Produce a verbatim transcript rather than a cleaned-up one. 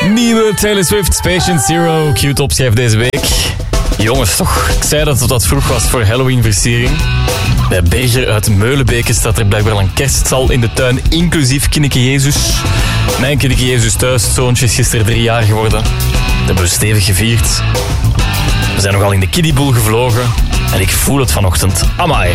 Nieuwe Taylor Swift, Patient Zero, cute opschrijf deze week. Jongens, toch, ik zei dat het wat vroeg was voor Halloween-versiering. Bij Berger uit Meulenbeke staat er blijkbaar al een kerststal in de tuin, inclusief Kinneke Jezus. Mijn Kinneke Jezus thuis, het zoontje, is gisteren drie jaar geworden. Dat hebben we stevig gevierd. We zijn nogal in de kiddiepool gevlogen en ik voel het vanochtend. Amai.